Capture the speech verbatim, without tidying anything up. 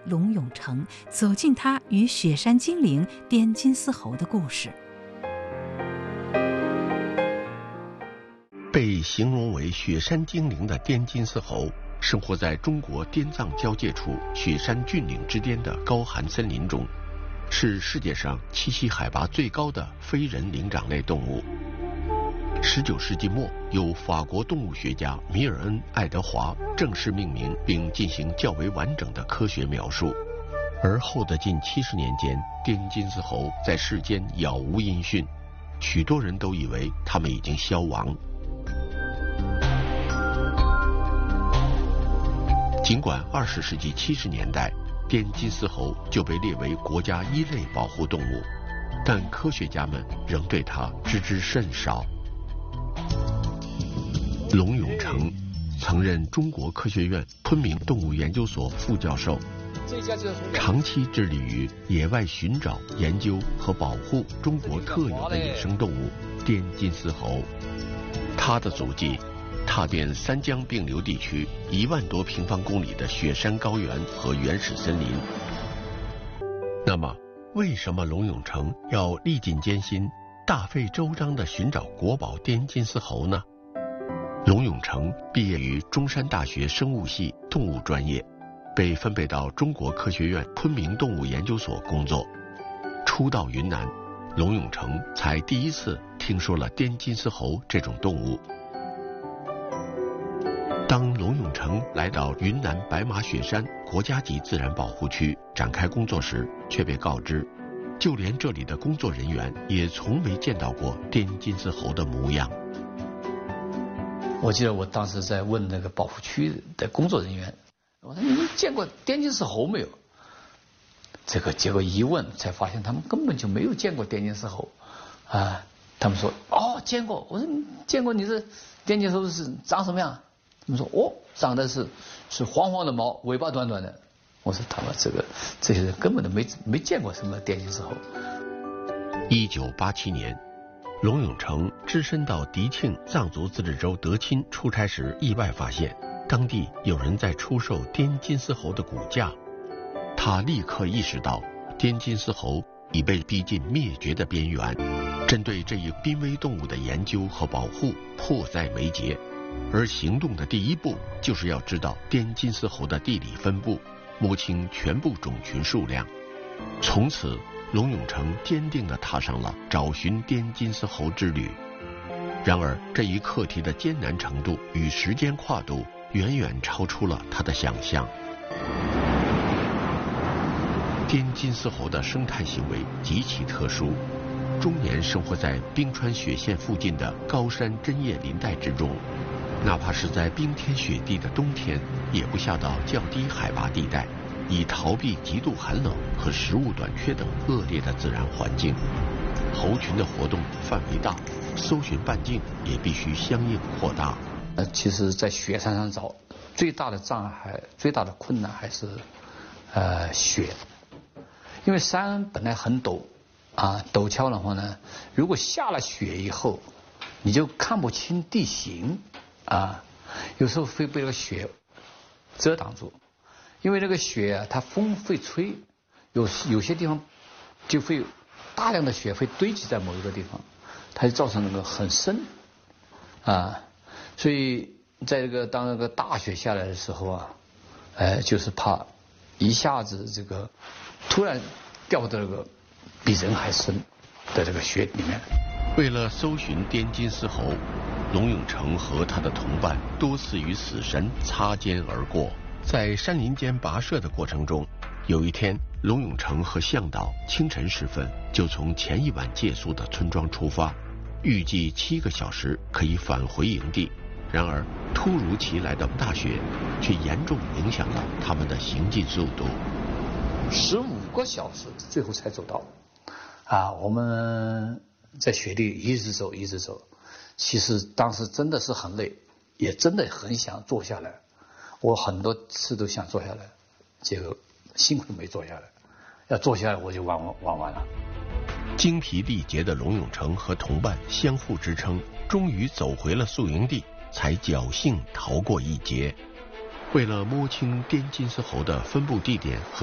龙永成，走进他与雪山精灵滇金丝猴的故事。 被形容为雪山精灵的滇金丝猴，生活在中国滇藏交界处雪山峻岭之巅的高寒森林中，是世界上栖息海拔最高的非人灵长类动物。十九世纪末，由法国动物学家米尔恩·爱德华正式命名并进行较为完整的科学描述。而后的近七十年间，滇金丝猴在世间杳无音讯，许多人都以为它们已经消亡。尽管二十世纪七十年代，滇金丝猴就被列为国家一类保护动物，但科学家们仍对它知之甚少。龙永成曾任中国科学院昆明动物研究所副教授，长期致力于野外寻找、研究和保护中国特有的野生动物滇金丝猴。他的足迹踏遍三江并流地区一万多平方公里的雪山高原和原始森林。那么，为什么龙永成要历尽艰辛、大费周章地寻找国宝滇金丝猴呢？龙永成毕业于中山大学生物系动物专业，被分配到中国科学院昆明动物研究所工作。初到云南，龙永成才第一次听说了滇金丝猴这种动物。当龙永成来到云南白马雪山国家级自然保护区展开工作时，却被告知，就连这里的工作人员也从没见到过滇金丝猴的模样。 我记得我当时在问那个保护区的工作人员，我说你们见过滇金丝猴没有？这个结果一问才发现他们根本就没有见过滇金丝猴啊。他们说哦见过。我说你见过，你这滇金丝猴是长什么样？他们说哦长的是是黄黄的毛，尾巴短短的。我说他们这个这些人根本都没没见过什么滇金丝猴。 一九八七年，龙永成只身到迪庆藏族自治州德钦出差时，意外发现当地有人在出售滇金丝猴的骨架。他立刻意识到滇金丝猴已被逼近灭绝的边缘，针对这一濒危动物的研究和保护迫在眉睫。而行动的第一步就是要知道滇金丝猴的地理分布，摸清全部种群数量。从此，龙永成坚定地踏上了找寻滇金丝猴之旅。然而，这一课题的艰难程度与时间跨度远远超出了他的想象。滇金丝猴的生态行为极其特殊，终年生活在冰川雪线附近的高山针叶林带之中，哪怕是在冰天雪地的冬天，也不下到较低海拔地带，以逃避极度寒冷和食物短缺等恶劣的自然环境。猴群的活动范围大，搜寻半径也必须相应扩大。 呃，其实，在雪山上找最大的障碍、最大的困难还是呃雪，因为山本来很陡啊，陡峭的话呢，如果下了雪以后，你就看不清地形啊，有时候会被这个雪遮挡住。因为这个雪啊，它风会吹，有有些地方就会大量的雪会堆积在某一个地方，它就造成那个很深啊，所以在这个当那个大雪下来的时候啊，呃，就是怕一下子这个突然掉到这个比人还深的这个雪里面。 为了搜寻滇金丝猴，龙永成和他的同伴多次与死神擦肩而过。在山林间跋涉的过程中，有一天，龙永成和向导清晨时分就从前一晚借宿的村庄出发，预计七个小时可以返回营地。然而，突如其来的大雪却严重影响了他们的行进速度。 十五个小时，最后才走到。啊，我们在雪地一直走，一直走。其实当时真的是很累，也真的很想坐下来。我很多次都想坐下来，结果幸亏没坐下来。要坐下来，我就玩完玩完了。 精疲力竭的龙永成和同伴相互支撑，终于走回了宿营地，才侥幸逃过一劫。为了摸清滇金丝猴的分布地点和